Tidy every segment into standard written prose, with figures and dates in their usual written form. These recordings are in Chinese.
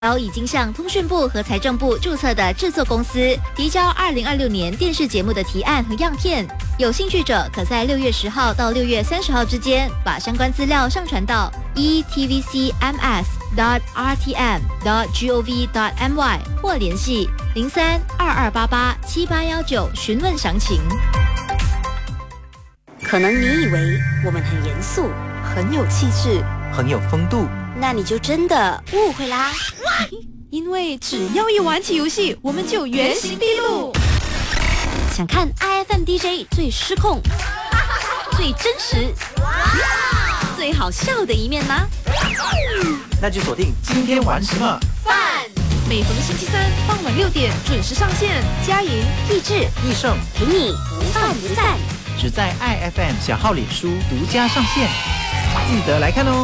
已经向通讯部和财政部注册的制作公司提交2026年电视节目的提案和样片。有兴趣者可在6月10号到6月30号之间把相关资料上传到 etvcms.rtm.gov.my 或联系03-2288-7819询问详情。 可能你以为我们很严肃， 很有气质， 很有风度， 那你就真的误会啦。 因为只要一玩起游戏，我们就原形毕露。 想看 IFM DJ 最失控、最真实、最好笑的一面吗？ 那就锁定今天玩什么饭。 每逢星期三傍晚6点准时上线，佳莹、 益智、 益盛陪你不饭不散， 只在 IFM 小号脸书独家上线，记得来看哦。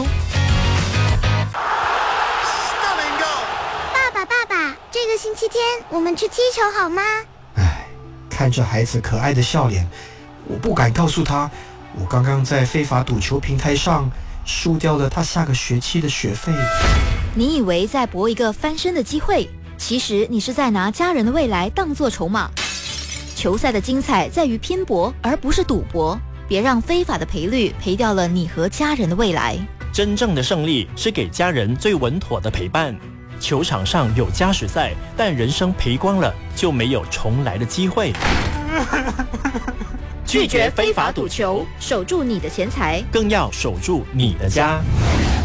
爸爸，这个星期天我们去踢球好吗？ 看着孩子可爱的笑脸，我不敢告诉他，我刚刚在非法赌球平台上输掉了他下个学期的学费。 你以为在搏一个翻身的机会，其实你是在拿家人的未来当作筹码。球赛的精彩在于拼搏，而不是赌博。别让非法的赔率赔掉了你和家人的未来。 真正的胜利是给家人最稳妥的陪伴。球场上有加时赛，但人生赔光了就没有重来的机会。 拒绝非法赌球，守住你的钱财， 更要守住你的家。